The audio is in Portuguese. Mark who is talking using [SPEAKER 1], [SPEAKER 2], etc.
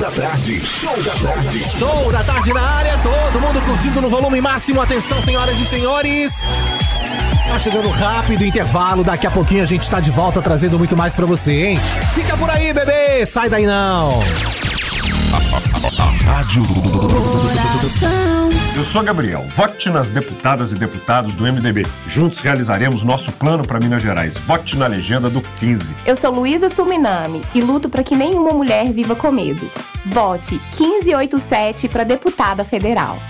[SPEAKER 1] da tarde, show da tarde.
[SPEAKER 2] Show da tarde na área, todo mundo curtindo no volume máximo. Atenção, senhoras e senhores. Tá chegando rápido o intervalo, daqui a pouquinho a gente tá de volta trazendo muito mais pra você, hein? Fica por aí, bebê, sai daí não.
[SPEAKER 1] Rádio
[SPEAKER 3] Coração.
[SPEAKER 4] Eu sou Gabriel, vote nas deputadas e deputados do MDB. Juntos realizaremos nosso plano para Minas Gerais. Vote na legenda do 15.
[SPEAKER 5] Eu sou Luísa Suminami e luto para que nenhuma mulher viva com medo. Vote 1587 para deputada federal.